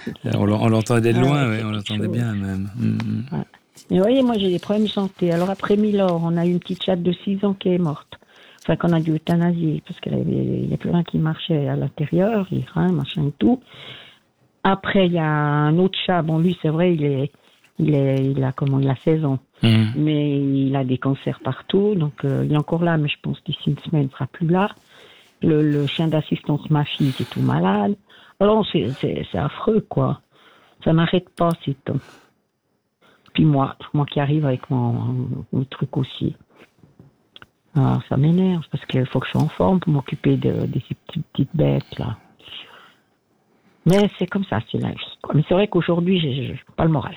On l'entendait de loin, c'est on quelque l'entendait chose. bien même. Ouais. Mais vous voyez, moi j'ai des problèmes de santé. Alors après Milor, on a eu une petite chatte de 6 ans qui est morte. Enfin, qu'on a dû euthanasier, parce qu'il n'y a plus rien qui marchait à l'intérieur, les reins, machin et tout. Après, il y a un autre chat. Bon, lui, c'est vrai, il a 16 ans. Mais il a des cancers partout, donc il est encore là, mais je pense d'ici une semaine, il sera plus là. Le chien d'assistance, ma fille, qui est tout malade. Alors, c'est affreux, quoi. Ça n'arrête pas, ces temps. Puis moi qui arrive avec mon truc aussi. Alors, ça m'énerve, parce qu'il faut que je sois en forme pour m'occuper de ces petites bêtes, là. Mais c'est comme ça, c'est la vie, quoi. Mais c'est vrai qu'aujourd'hui, j'ai pas le moral.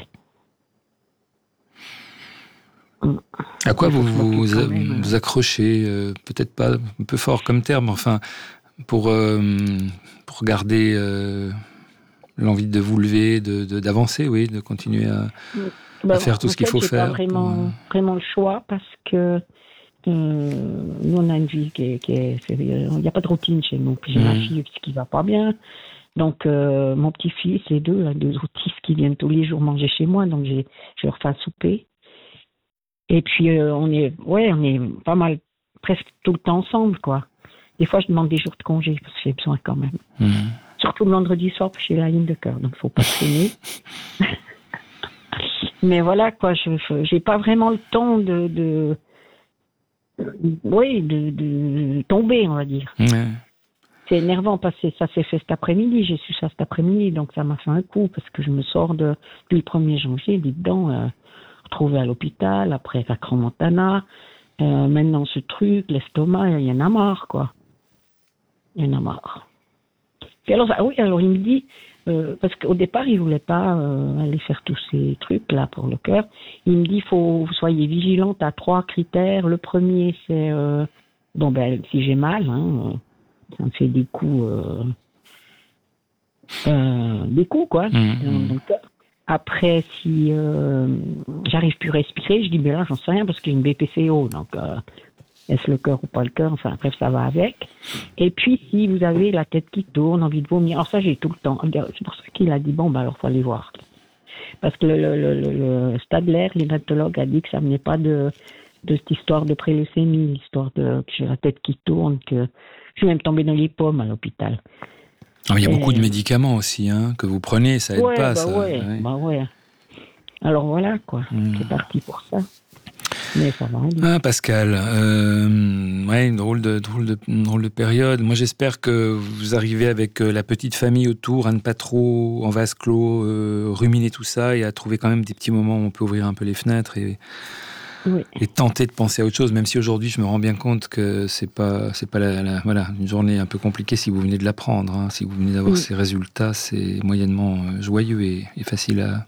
À quoi vous accrochez, peut-être pas un peu fort comme terme, enfin, pour garder l'envie de vous lever, d'avancer, oui, de continuer à faire tout ce qu'il faut j'ai faire. Pas vraiment le choix, parce que nous, on a une vie il n'y a pas de routine chez nous. Puis j'ai ma fille qui va pas bien. Donc, mon petit-fils, les deux autistes qui viennent tous les jours manger chez moi, donc je leur fais à souper. Et puis, on est pas mal, presque tout le temps ensemble, quoi. Des fois, je demande des jours de congé, parce que j'ai besoin quand même. Surtout le vendredi soir, parce que j'ai la ligne de cœur, donc il faut pas traîner. Mais voilà, quoi, j'ai pas vraiment le temps de tomber, on va dire. C'est énervant, parce que ça s'est fait cet après-midi, j'ai su ça cet après-midi, donc ça m'a fait un coup, parce que je me sors depuis le 1er janvier, dis-donc, retrouvée à l'hôpital, après à Crans-Montana, maintenant ce truc, l'estomac, il y en a marre, quoi. Il y en a marre. Et alors, il me dit, parce qu'au départ, il voulait pas aller faire tous ces trucs-là pour le cœur. Il me dit, vous soyez vigilante à 3 critères. Le premier, c'est, si j'ai mal, ça me fait des coups, quoi, dans le cœur. Après, si j'arrive plus à respirer, je dis, mais là, j'en sais rien, parce qu'il y a une BPCO, donc est-ce le cœur ou pas le cœur, enfin bref, ça va avec. Et puis, si vous avez la tête qui tourne, envie de vomir, alors ça, j'ai tout le temps. C'est pour ça qu'il a dit, alors, faut aller voir. Parce que le Stadler, l'hématologue, a dit que ça venait pas de cette histoire de préleucémie, l'histoire que j'ai la tête qui tourne, que je suis même tombée dans les pommes à l'hôpital. Il y a beaucoup de médicaments aussi, que vous prenez, ça aide pas, ça. Ouais. Alors voilà, quoi. C'est parti pour ça. Mais ça va aller. Ah, Pascal, une drôle de période. Moi, j'espère que vous arrivez avec la petite famille autour à ne pas trop, en vase clos, ruminer tout ça et à trouver quand même des petits moments où on peut ouvrir un peu les fenêtres et tenter de penser à autre chose, même si aujourd'hui je me rends bien compte que c'est pas une journée un peu compliquée si vous venez de l'apprendre. Si vous venez d'avoir ces résultats, c'est moyennement joyeux et facile à...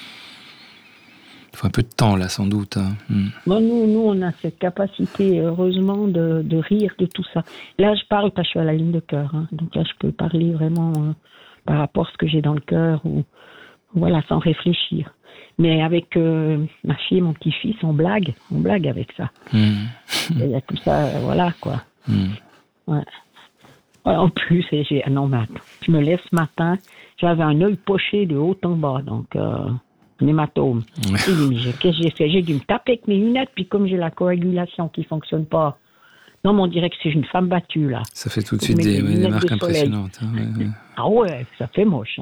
Il faut un peu de temps là, sans doute. Bon, nous, on a cette capacité, heureusement, de rire de tout ça. Là, je parle parce que je suis à la ligne de cœur, donc là, je peux parler vraiment par rapport à ce que j'ai dans le cœur, ou voilà, sans réfléchir. Mais avec ma fille et mon petit-fils, on blague avec ça. Il y a tout ça, voilà, quoi. Ouais. En plus, non, mais attends, je me lève ce matin, j'avais un œil poché de haut en bas, donc un hématome. J'ai dit, mais qu'est-ce que j'ai fait? J'ai dû me taper avec mes lunettes, puis comme j'ai la coagulation qui fonctionne pas, non, mais on dirait que c'est une femme battue, là. Ça fait tout de suite des marques impressionnantes. Ah ouais, ça fait moche.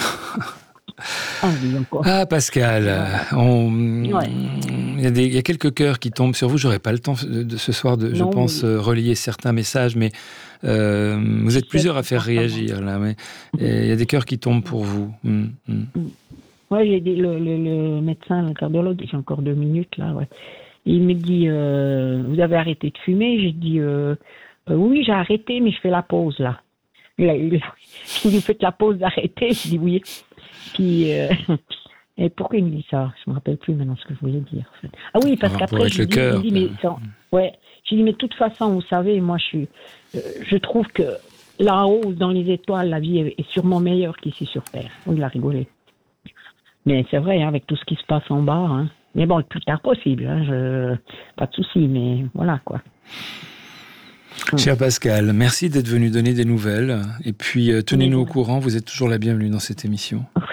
Pascal, il y a quelques cœurs qui tombent sur vous. J'aurais pas le temps de ce soir je pense, relayer certains messages, mais vous êtes plusieurs à faire réagir là. Mais il y a des cœurs qui tombent pour vous. Ouais, j'ai dit le médecin, le cardiologue, j'ai encore 2 minutes là. Ouais. Il me dit, vous avez arrêté de fumer? J'ai dit, oui, j'ai arrêté, mais je fais la pause là. Il dit, faites la pause d'arrêter. Je dis oui. Puis, et pourquoi il me dit ça? Je me rappelle plus maintenant ce que je voulais dire. Ah oui, parce qu'après, j'ai dit, mais j'ai dit, mais de toute façon, vous savez, moi, je trouve que là-haut, dans les étoiles, la vie est sûrement meilleure qu'ici sur Terre. Il a rigolé. Mais c'est vrai, avec tout ce qui se passe en bas. Mais bon, le plus tard possible. Pas de souci, mais voilà, quoi. Cher Pascal, merci d'être venu donner des nouvelles. Et puis, tenez-nous au courant. Vous êtes toujours la bienvenue dans cette émission.